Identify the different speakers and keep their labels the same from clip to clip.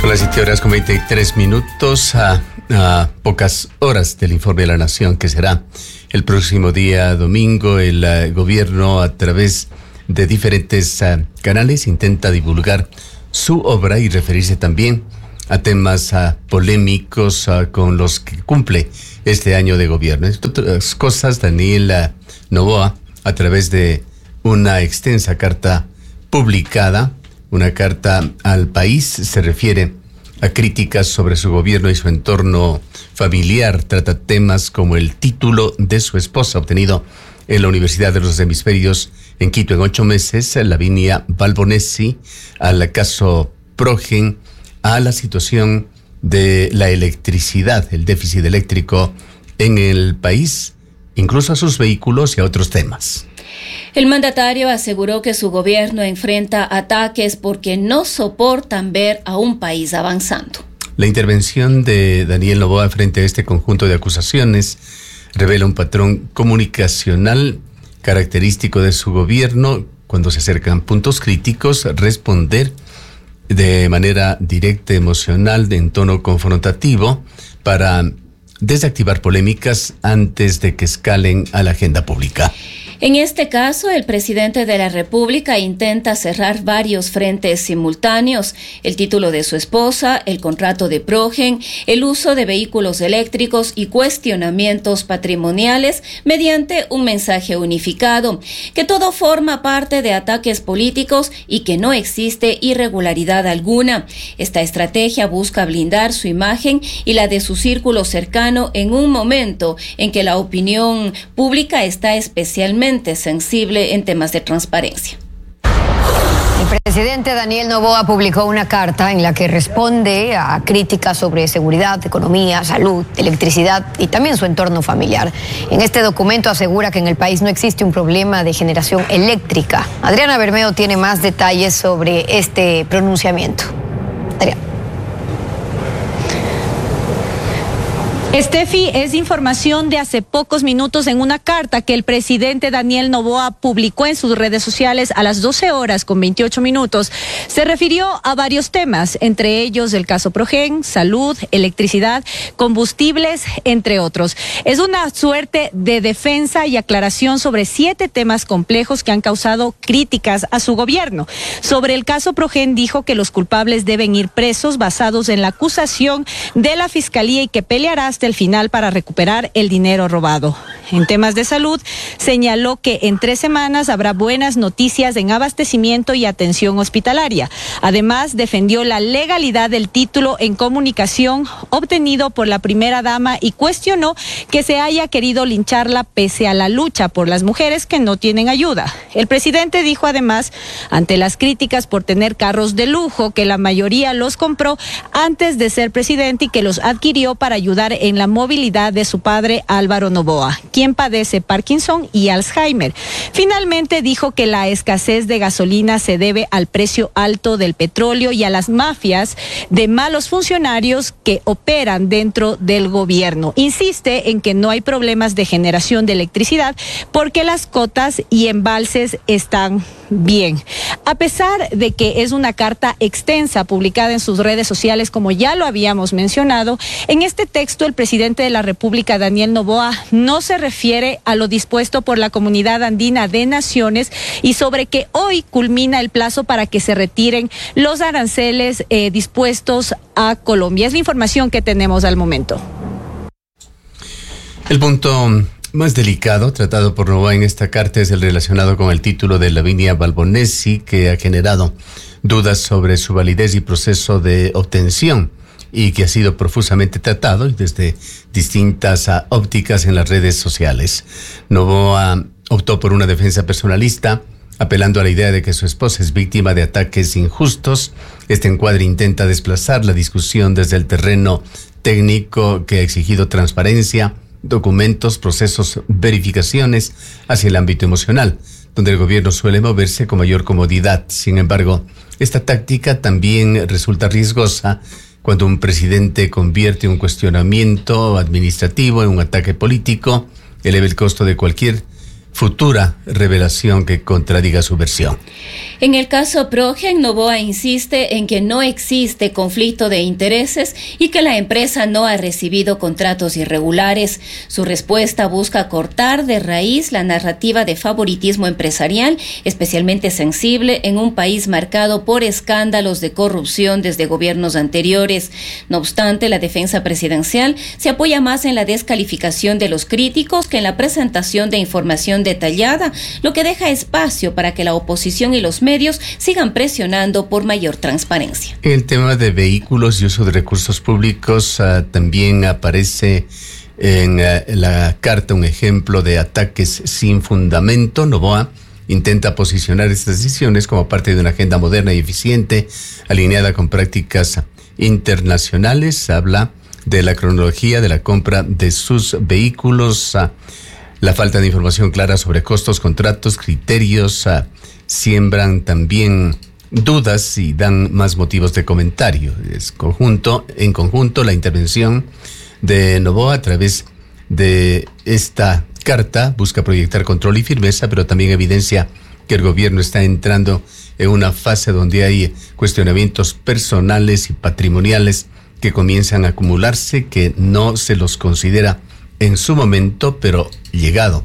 Speaker 1: Son las 7:23 a pocas horas del informe de la Nación, que será el próximo día domingo. El gobierno, a través de diferentes canales, intenta divulgar su obra y referirse también a temas polémicos con los que cumple este año de gobierno. Entre otras cosas, Daniel Noboa, a través de una extensa carta publicada, una carta al país, se refiere a críticas sobre su gobierno y su entorno familiar. Trata temas como el título de su esposa, obtenido en la Universidad de los Hemisferios en Quito en 8 meses, Lavinia Balbonesi, al caso Progen, a la situación de la electricidad, el déficit eléctrico en el país, incluso a sus vehículos y a otros temas.
Speaker 2: El mandatario aseguró que su gobierno enfrenta ataques porque no soportan ver a un país avanzando.
Speaker 1: La intervención de Daniel Noboa frente a este conjunto de acusaciones revela un patrón comunicacional característico de su gobierno. Cuando se acercan puntos críticos, responder de manera directa, emocional, en tono confrontativo, para desactivar polémicas antes de que escalen a la agenda pública.
Speaker 2: En este caso, el presidente de la República intenta cerrar varios frentes simultáneos: el título de su esposa, el contrato de Progen, el uso de vehículos eléctricos y cuestionamientos patrimoniales, mediante un mensaje unificado, que todo forma parte de ataques políticos y que no existe irregularidad alguna. Esta estrategia busca blindar su imagen y la de su círculo cercano en un momento en que la opinión pública está especialmente sensible en temas de transparencia.
Speaker 3: El presidente Daniel Noboa publicó una carta en la que responde a críticas sobre seguridad, economía, salud, electricidad y también su entorno familiar. En este documento asegura que en el país no existe un problema de generación eléctrica. Adriana Bermeo tiene más detalles sobre este pronunciamiento. Adriana.
Speaker 4: Estefi, es información de hace pocos minutos en una carta que el presidente Daniel Noboa publicó en sus redes sociales a las 12:28. Se refirió a varios temas, entre ellos el caso Progen, salud, electricidad, combustibles, entre otros. Es una suerte de defensa y aclaración sobre 7 temas complejos que han causado críticas a su gobierno. Sobre el caso Progen, dijo que los culpables deben ir presos basados en la acusación de la Fiscalía y que peleará hasta el final para recuperar el dinero robado. En temas de salud, señaló que en 3 semanas habrá buenas noticias en abastecimiento y atención hospitalaria. Además, defendió la legalidad del título en comunicación obtenido por la primera dama y cuestionó que se haya querido lincharla pese a la lucha por las mujeres que no tienen ayuda. El presidente dijo además, ante las críticas por tener carros de lujo, que la mayoría los compró antes de ser presidente y que los adquirió para ayudar en la movilidad de su padre Álvaro Noboa, quien padece Parkinson y Alzheimer. Finalmente dijo que la escasez de gasolina se debe al precio alto del petróleo y a las mafias de malos funcionarios que operan dentro del gobierno. Insiste en que no hay problemas de generación de electricidad porque las cotas y embalses están bien. A pesar de que es una carta extensa publicada en sus redes sociales, como ya lo habíamos mencionado, en este texto el presidente de la República, Daniel Noboa, no se refiere a lo dispuesto por la Comunidad Andina de Naciones y sobre que hoy culmina el plazo para que se retiren los aranceles dispuestos a Colombia. Es la información que tenemos al momento.
Speaker 1: El punto más delicado tratado por Noboa en esta carta es el relacionado con el título de Lavinia Balbonesi, que ha generado dudas sobre su validez y proceso de obtención, y que ha sido profusamente tratado desde distintas ópticas en las redes sociales. Noboa optó por una defensa personalista, apelando a la idea de que su esposa es víctima de ataques injustos. Este encuadre intenta desplazar la discusión desde el terreno técnico, que ha exigido transparencia, documentos, procesos, verificaciones, hacia el ámbito emocional, donde el gobierno suele moverse con mayor comodidad. Sin embargo, esta táctica también resulta riesgosa cuando un presidente convierte un cuestionamiento administrativo en un ataque político, eleva el costo de cualquier futura revelación que contradiga su versión.
Speaker 2: En el caso Progen, Noboa insiste en que no existe conflicto de intereses y que la empresa no ha recibido contratos irregulares. Su respuesta busca cortar de raíz la narrativa de favoritismo empresarial, especialmente sensible en un país marcado por escándalos de corrupción desde gobiernos anteriores. No obstante, la defensa presidencial se apoya más en la descalificación de los críticos que en la presentación de información detallada, lo que deja espacio para que la oposición y los medios sigan presionando por mayor transparencia.
Speaker 1: El tema de vehículos y uso de recursos públicos también aparece en la carta, un ejemplo de ataques sin fundamento. Noboa intenta posicionar estas decisiones como parte de una agenda moderna y eficiente, alineada con prácticas internacionales. Habla de la cronología de la compra de sus vehículos, la falta de información clara sobre costos, contratos, criterios, siembran también dudas y dan más motivos de comentario. En conjunto, la intervención de Noboa a través de esta carta busca proyectar control y firmeza, pero también evidencia que el gobierno está entrando en una fase donde hay cuestionamientos personales y patrimoniales que comienzan a acumularse, que no se los considera en su momento, pero llegada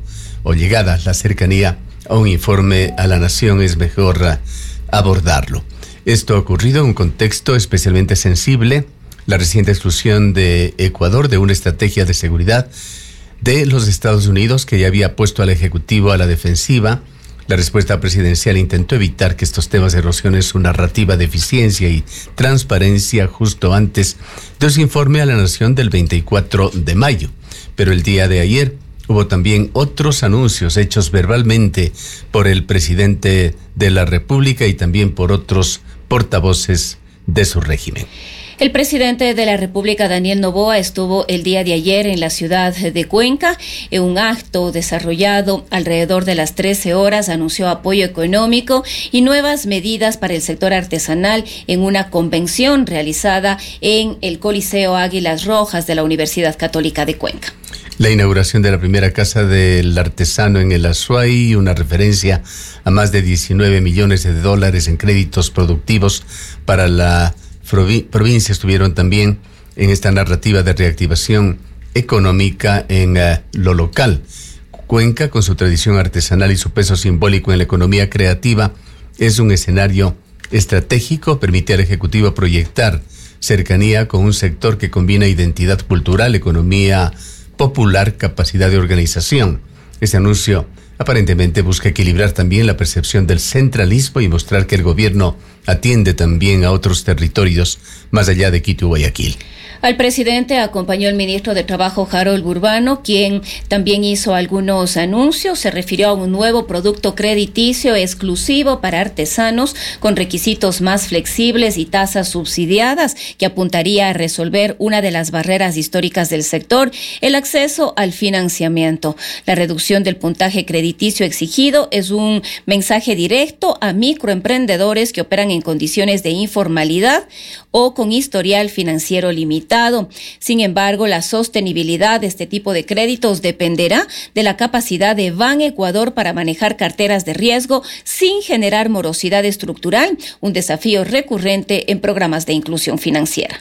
Speaker 1: la cercanía a un informe a la nación es mejor abordarlo. Esto ha ocurrido en un contexto especialmente sensible, la reciente exclusión de Ecuador de una estrategia de seguridad de los Estados Unidos que ya había puesto al Ejecutivo a la defensiva. La respuesta presidencial intentó evitar que estos temas erosionen su narrativa de eficiencia y transparencia justo antes de su informe a la nación del 24 de mayo. Pero el día de ayer hubo también otros anuncios hechos verbalmente por el presidente de la República y también por otros portavoces de su régimen.
Speaker 2: El presidente de la República, Daniel Noboa, estuvo el día de ayer en la ciudad de Cuenca. En un acto desarrollado alrededor de las 13 horas, anunció apoyo económico y nuevas medidas para el sector artesanal en una convención realizada en el Coliseo Águilas Rojas de la Universidad Católica de Cuenca.
Speaker 1: La inauguración de la primera casa del artesano en el Azuay, una referencia a más de 19 millones de dólares en créditos productivos para la provincia, estuvieron también en esta narrativa de reactivación económica en lo local. Cuenca, con su tradición artesanal y su peso simbólico en la economía creativa, es un escenario estratégico, permite al Ejecutivo proyectar cercanía con un sector que combina identidad cultural, economía popular, capacidad de organización. Este anuncio aparentemente busca equilibrar también la percepción del centralismo y mostrar que el gobierno atiende también a otros territorios más allá de Quito y Guayaquil.
Speaker 2: Al presidente acompañó el ministro de Trabajo, Harold Burbano, quien también hizo algunos anuncios. Se refirió a un nuevo producto crediticio exclusivo para artesanos con requisitos más flexibles y tasas subsidiadas, que apuntaría a resolver una de las barreras históricas del sector, el acceso al financiamiento. La reducción del puntaje crediticio exigido es un mensaje directo a microemprendedores que operan en condiciones de informalidad o con historial financiero limitado. Sin embargo, la sostenibilidad de este tipo de créditos dependerá de la capacidad de Ban Ecuador para manejar carteras de riesgo sin generar morosidad estructural, un desafío recurrente en programas de inclusión financiera.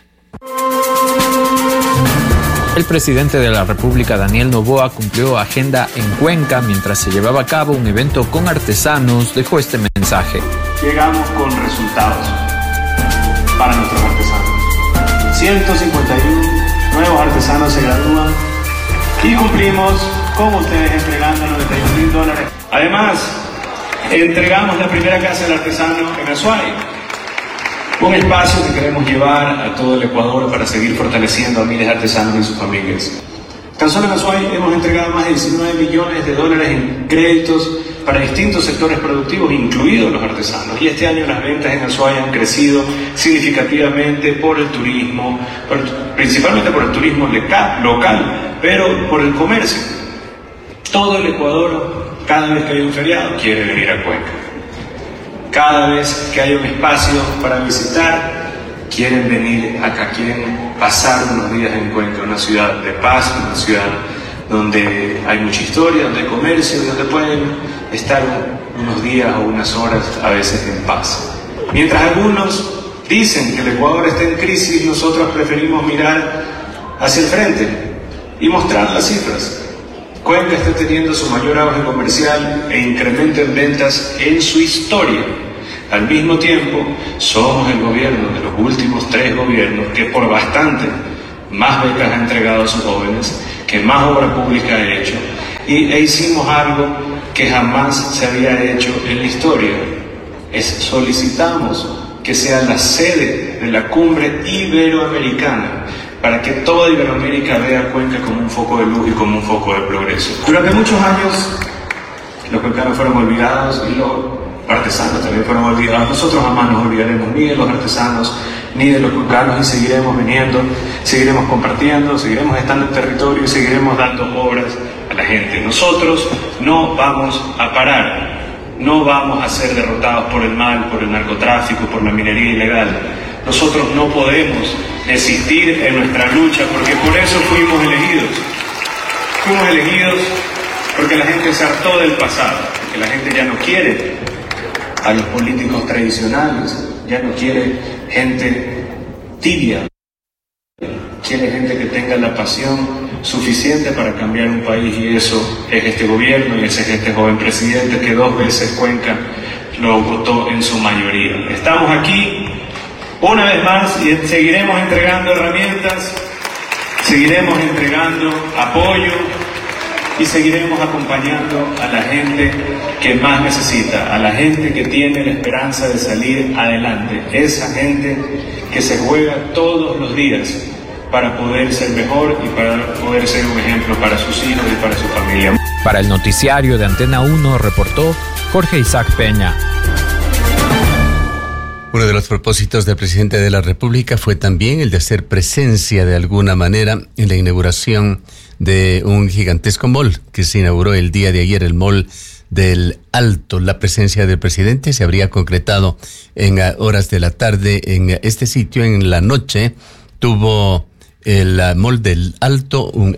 Speaker 5: El presidente de la República, Daniel Noboa, cumplió agenda en Cuenca mientras se llevaba a cabo un evento con artesanos. Dejó este mensaje.
Speaker 6: Llegamos con resultados para nuestros artesanos. 151 nuevos artesanos se gradúan y cumplimos con ustedes entregando $91,000. Además, entregamos la primera casa del artesano en Azuay, un espacio que queremos llevar a todo el Ecuador para seguir fortaleciendo a miles de artesanos y sus familias. Tan solo en Azuay hemos entregado más de $19 millones en créditos para distintos sectores productivos, incluidos los artesanos. Y este año las ventas en Azuay han crecido significativamente por el turismo, principalmente por el turismo local, pero por el comercio. Todo el Ecuador, cada vez que hay un feriado, quiere venir a Cuenca. Cada vez que hay un espacio para visitar, quieren venir acá, quieren pasar unos días en Cuenca, una ciudad de paz, una ciudad donde hay mucha historia, donde hay comercio, donde pueden estar unos días o unas horas a veces en paz. Mientras algunos dicen que el Ecuador está en crisis, nosotros preferimos mirar hacia el frente y mostrar las cifras. Cuenca está teniendo su mayor auge comercial e incremento en ventas en su historia. Al mismo tiempo, somos el gobierno de los últimos 3 gobiernos que por bastante más becas ha entregado a sus jóvenes, que más obra pública ha hecho, e hicimos algo que jamás se había hecho en la historia. Solicitamos que sea la sede de la cumbre iberoamericana, para que toda Iberoamérica vea a Cuenca como un foco de luz y como un foco de progreso. Durante muchos años los cuencanos fueron olvidados y los artesanos también fueron olvidados. Nosotros jamás nos olvidaremos ni de los artesanos ni de los cuencanos, y seguiremos viniendo, seguiremos compartiendo, seguiremos estando en territorio y seguiremos dando obras a la gente. Nosotros no vamos a parar, no vamos a ser derrotados por el mal, por el narcotráfico, por la minería ilegal. Nosotros no podemos desistir en nuestra lucha, porque por eso fuimos elegidos. Fuimos elegidos porque la gente se hartó del pasado, porque la gente ya no quiere a los políticos tradicionales, ya no quiere gente tibia, quiere gente que tenga la pasión suficiente para cambiar un país, y eso es este gobierno y ese es este joven presidente que 2 veces Cuenca lo votó en su mayoría. Estamos aquí una vez más y seguiremos entregando herramientas, seguiremos entregando apoyo y seguiremos acompañando a la gente que más necesita, a la gente que tiene la esperanza de salir adelante, esa gente que se juega todos los días para poder ser mejor y para poder ser un ejemplo para sus hijos y para su familia.
Speaker 5: Para el noticiario de Antena 1 reportó Jorge Isaac Peña.
Speaker 1: Uno de los propósitos del presidente de la República fue también el de hacer presencia de alguna manera en la inauguración de un gigantesco mall que se inauguró el día de ayer, el Mall del Alto. La presencia del presidente se habría concretado en horas de la tarde en este sitio. En la noche tuvo el Mall del Alto, un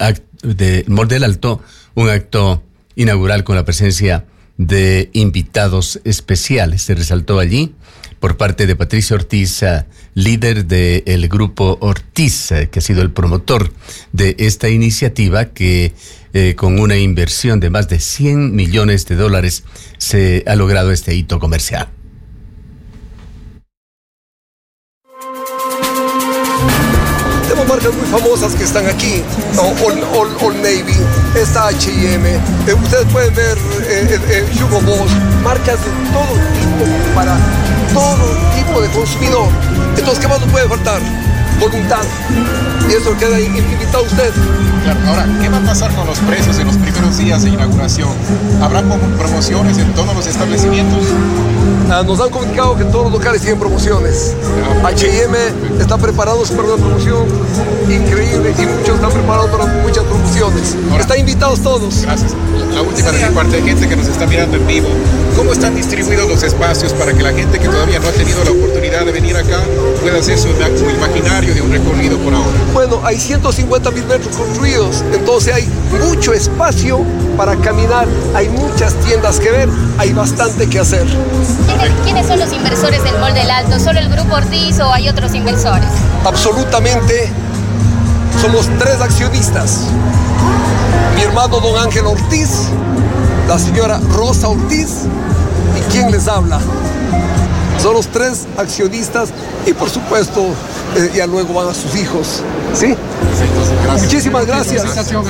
Speaker 1: acto inaugural con la presencia de invitados especiales. Se resaltó allí por parte de Patricio Ortiz, líder del grupo Ortiz, que ha sido el promotor de esta iniciativa que con una inversión de más de $100 millones se ha logrado este hito comercial.
Speaker 7: Tenemos marcas muy famosas que están aquí, Old Navy, está H&M, ustedes pueden ver Hugo Boss, marcas de todo tipo para todo tipo de consumidor. Entonces, ¿qué más nos puede faltar? Voluntad. Y eso queda invitado a usted.
Speaker 8: Claro. Ahora, ¿qué va a pasar con los precios en los primeros días de inauguración? ¿Habrá promociones en todos los establecimientos?
Speaker 7: Nos han comunicado que todos los locales tienen promociones. H&M está preparado para una promoción increíble y muchos están preparados para muchas promociones. Ahora, están invitados todos.
Speaker 8: Gracias. La última de mi parte, gente que nos está mirando en vivo. ¿Cómo están distribuidos los espacios para que la gente que todavía no ha tenido la oportunidad de venir acá pueda hacer su imaginario de un recorrido por ahora?
Speaker 7: Bueno, hay 150.000 metros construidos, entonces hay mucho espacio para caminar, hay muchas tiendas que ver, hay bastante que hacer.
Speaker 9: ¿Quiénes son los inversores del Mall del Alto? ¿Solo el Grupo Ortiz o hay otros inversores?
Speaker 7: Absolutamente, somos 3 accionistas. Mi hermano don Ángel Ortiz, la señora Rosa Ortiz y quien les habla. Son los 3 accionistas y por supuesto ya luego van a sus hijos. ¿Sí? Gracias. Muchísimas gracias.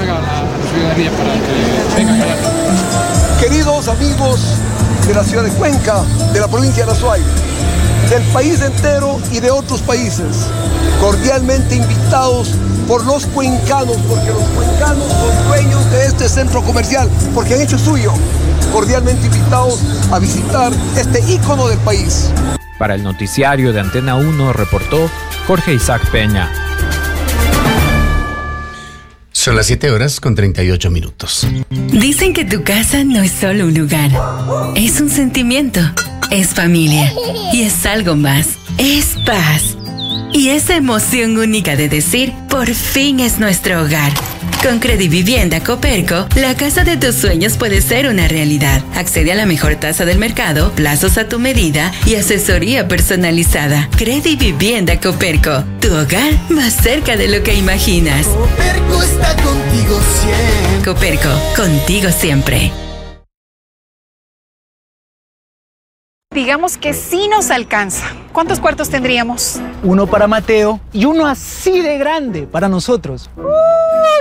Speaker 7: Queridos amigos de la ciudad de Cuenca, de la provincia de Azuay, del país entero y de otros países, cordialmente invitados por los cuencanos, porque los cuencanos son dueños de este centro comercial, porque han hecho suyo. Cordialmente invitados a visitar este ícono del país.
Speaker 5: Para el noticiario de Antena 1 reportó Jorge Isaac Peña.
Speaker 1: Son las 7:38.
Speaker 10: Dicen que tu casa no es solo un lugar, es un sentimiento, es familia y es algo más, es paz. Y esa emoción única de decir, por fin es nuestro hogar. Con Credivivienda Coperco, la casa de tus sueños puede ser una realidad. Accede a la mejor tasa del mercado, plazos a tu medida y asesoría personalizada. Credivivienda Coperco, tu hogar más cerca de lo que imaginas.
Speaker 11: Coperco está contigo siempre.
Speaker 10: Coperco, contigo siempre.
Speaker 12: Digamos que sí nos alcanza. ¿Cuántos cuartos tendríamos?
Speaker 13: Uno para Mateo y uno así de grande para nosotros.